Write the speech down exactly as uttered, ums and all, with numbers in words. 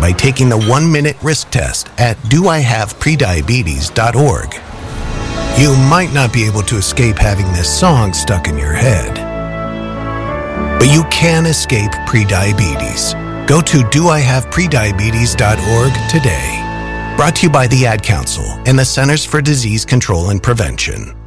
by taking the one-minute risk test at do I have prediabetes dot org. You might not be able to escape having this song stuck in your head, but you can escape prediabetes. Go to do I have prediabetes dot org today. Brought to you by the Ad Council and the Centers for Disease Control and Prevention.